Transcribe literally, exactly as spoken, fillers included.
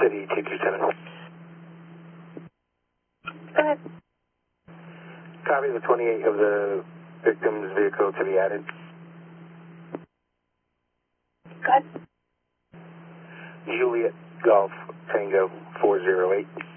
City two two seven. Go ahead. Copy the twenty-eight of the victim's vehicle to be added. Go ahead. Juliet Golf Tango four zero eight.